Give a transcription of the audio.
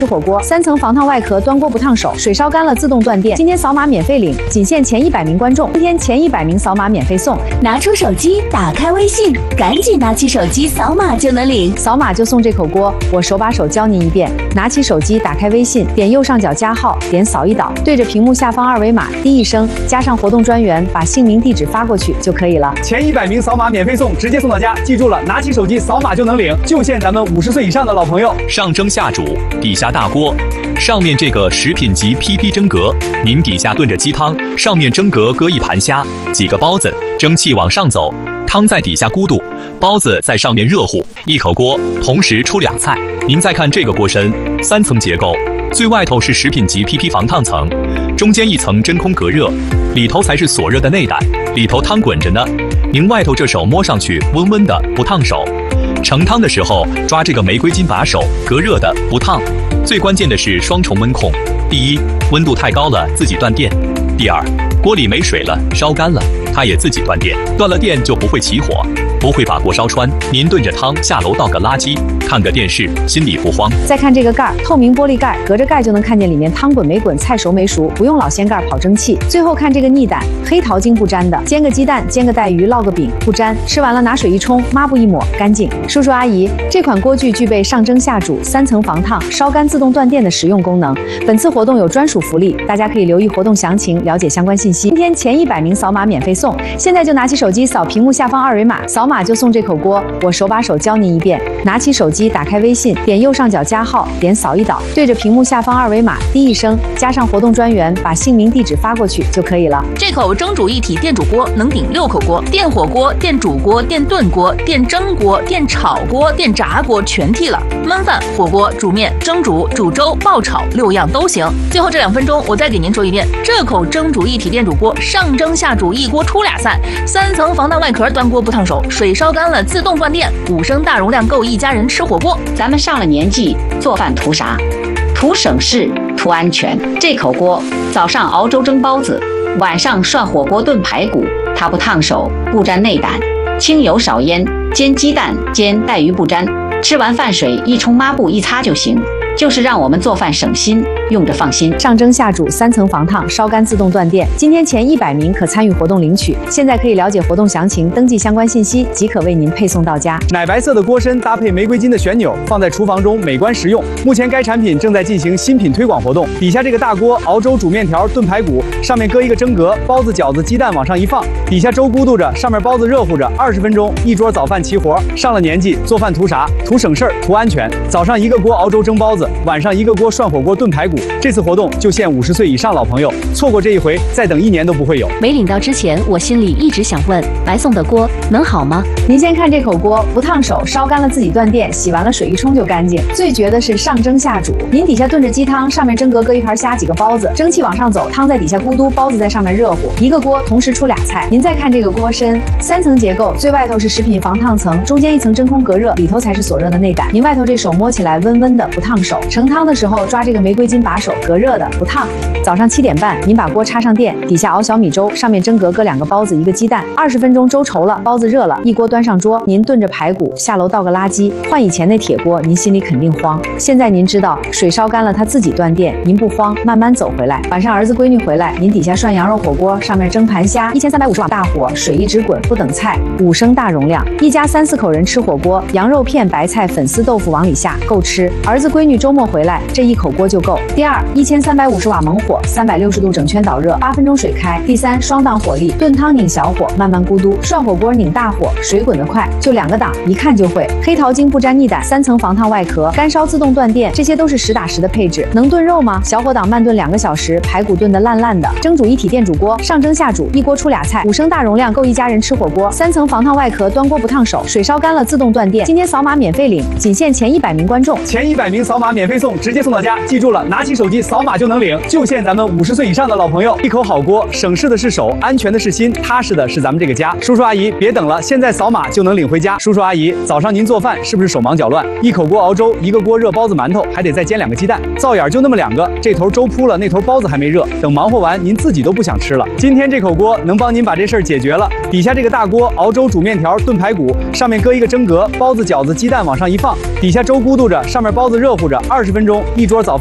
吃火锅，3层防烫外壳，端锅不烫手，水烧干了自动断电。今天扫码免费领，仅限前100名观众，今天前100名扫码免费送。 拿出手机，打开微信，赶紧拿起手机扫码就能领， 扫码就送这口锅，我手把手教您一遍。拿起手机，打开微信，点右上角加号，点扫一导，对着屏幕下方2维码滴一声，加上活动专员，把姓名地址发过去就可以了。 前100名扫码免费送，直接送到家。记住了，拿起手机扫码就能领，就限咱们50岁以上的老朋友。 上蒸下煮，底下大锅，上面这个食品级 PP 蒸格，您底下炖着鸡汤，上面蒸格搁一盘虾，几个包子，蒸汽往上走，汤在底下咕嘟，包子在上面热乎，一口锅同时出2菜。您再看这个锅身，3层结构，最外头是食品级 PP 防烫层，中间一层真空隔热，里头才是锁热的内胆，里头汤滚着呢。您外头这手摸上去温温的，不烫手。盛汤的时候抓这个玫瑰金把手，隔热的不烫。最关键的是双重温控，第一，温度太高了自己断电；第二，锅里没水了烧干了，它也自己断电，断了电就不会起火，不会把锅烧穿。您炖着汤下楼倒个垃圾，看个电视，心里不慌。 再看这个盖儿，透明玻璃盖，隔着盖就能看见里面汤滚没滚，菜熟没熟，不用老掀盖跑蒸汽。最后看这个腻胆，黑桃精不粘的，煎个鸡蛋，煎个带鱼，烙个饼不粘，吃完了拿水一冲，抹布一抹，干净。叔叔阿姨，这款锅具具备上蒸下煮、3层防烫、烧干自动断电的实用功能。本次活动有专属福利，大家可以留意活动详情，了解相关信息。今天前100名扫码免费送，现在就拿起手机扫屏幕下方2维码，扫码就送这口锅，我手把手教您一遍。拿起手机，打开微信，点右上角加号，点扫一导，对着屏幕下方2维码滴一声，加上活动专员，把姓名地址发过去就可以了。 这口蒸煮一体电煮锅能顶6口锅，电火锅、电煮锅、电炖锅、电蒸锅、电炒锅、电炸锅全替了，焖饭、火锅、煮面、蒸煮、煮粥、爆炒6样都行。最后这2分钟，我再给您说一遍，这口蒸煮一体电煮锅上蒸下煮，一锅出2菜，3层防烫外壳，端锅不烫手，水烧干了自动断电，5升大容量够一家人吃火锅。 咱们上了年纪，做饭图啥？图省事，图安全。这口锅早上熬粥蒸包子，晚上涮火锅炖排骨，它不烫手，不沾内胆，清油少烟，煎鸡蛋煎带鱼不沾，吃完饭水一冲抹布一擦就行，就是让我们做饭省心，用着放心。 上蒸下煮3层防烫，烧干自动断电。今天前100名可参与活动领取，现在可以了解活动详情，登记相关信息，即可为您配送到家。 奶白色的锅身搭配玫瑰金的旋钮，放在厨房中美观实用。目前该产品正在进行新品推广活动。底下这个大锅熬粥、煮面条、炖排骨，上面搁一个蒸格，包子、饺子、鸡蛋往上一放，底下粥咕嘟着，上面包子热乎着，20分钟一桌早饭齐活。上了年纪，做饭图啥？图省事儿，图安全。早上一个锅熬粥蒸包子，晚上一个锅涮火锅炖排骨。这次活动就限50岁以上老朋友，错过这一回，再等1年都不会有。 没领到之前，我心里一直想问，白送的锅能好吗？ 您先看这口锅，不烫手，烧干了自己断电，洗完了水一冲就干净。最绝的是上蒸下煮，您底下炖着鸡汤，上面蒸格搁一盘虾，几个包子，蒸汽往上走，汤在底下咕嘟，包子在上面热乎，一个锅同时出2菜。您再看这个锅身，3层结构，最外头是食品防烫层，中间一层真空隔热，里头才是锁热的内胆。您外头这手摸起来温温的，不烫手。盛汤的时候抓这个玫瑰金把手，隔热的不烫。早上7点半，您把锅插上电，底下熬小米粥，上面蒸格搁2个包子，1个鸡蛋，20分钟粥稠了，包子热了，一锅端上桌，您炖着排骨，下楼倒个垃圾。换以前那铁锅，您心里肯定慌。现在您知道，水烧干了它自己断电，您不慌，慢慢走回来。晚上儿子闺女回来，您底下涮羊肉火锅，上面蒸盘虾，1350瓦大火，水一直滚，不等菜，5升大容量，一家3、4口人吃火锅，羊肉片、白菜、粉丝、豆腐往里下，够吃。儿子闺女周末回来，这一口锅就够。第二，1350瓦猛火，360度整圈导热，8分钟水开。第三，双档火力，炖汤拧小火，慢慢咕嘟；涮火锅拧大火，水滚得快，就2个档，一看就会。黑桃精不沾腻胆，3层防烫外壳，干烧自动断电，这些都是实打实的配置。能炖肉吗？小火档慢炖2个小时，排骨炖得烂烂的。蒸煮一体电煮锅，上蒸下煮，一锅出2菜，5升大容量够一家人吃火锅。3层防烫外壳，端锅不烫手，水烧干了自动断电。今天扫码免费领，仅限前100名观众， 前100名扫码免费送，直接送到家。记住了，拿起手机扫码就能领，就限咱们50岁以上的老朋友。一口好锅，省事的是手，安全的是心，踏实的是咱们这个家。叔叔阿姨别等了，现在扫码就能领回家。叔叔阿姨，早上您做饭是不是手忙脚乱？一口锅熬粥，一个锅热包子馒头，还得再煎2个鸡蛋，灶眼就那么2个，这头粥铺了，那头包子还没热，等忙活完您自己都不想吃了。今天这口锅能帮您把这事儿解决了。底下这个大锅熬粥、煮面条、炖排骨，上面搁一个蒸格，包子、饺子、鸡蛋往上一放，底下粥咕嘟着，上面包子热乎着 20分钟，一桌早饭